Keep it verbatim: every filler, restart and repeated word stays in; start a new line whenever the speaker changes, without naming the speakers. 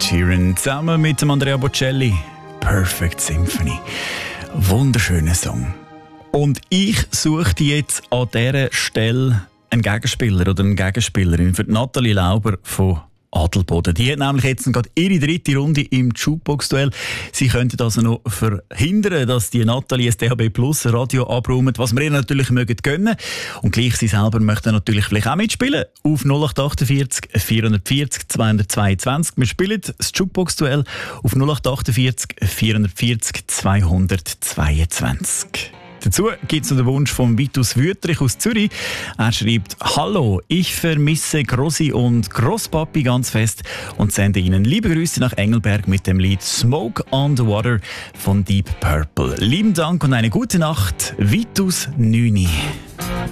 Ed Sheeran zusammen mit dem Andrea Bocelli. Perfect Symphony. Wunderschöner Song. Und ich suche jetzt an dieser Stelle einen Gegenspieler oder eine Gegenspielerin für Nathalie Lauber von Adelboden. Die hat nämlich jetzt gerade ihre dritte Runde im Jukebox-Duell. Sie könnten also noch verhindern, dass die Nathalie das D A B Plus Radio abräumt, was wir ihr natürlich mögen gönnen. Und gleich sie selber möchten natürlich vielleicht auch mitspielen. Auf null acht achtundvierzig vierhundertvierzig zweihundertzweiundzwanzig. Wir spielen das Jukebox-Duell auf null acht achtundvierzig vierhundertvierzig zweihundertzweiundzwanzig. Dazu gibt es noch den Wunsch von Vitus Wüttrich aus Zürich. Er schreibt: Hallo, ich vermisse Grossi und Grosspapi ganz fest und sende Ihnen liebe Grüße nach Engelberg mit dem Lied Smoke on the Water von Deep Purple. Lieben Dank und eine gute Nacht, Vitus Nüni.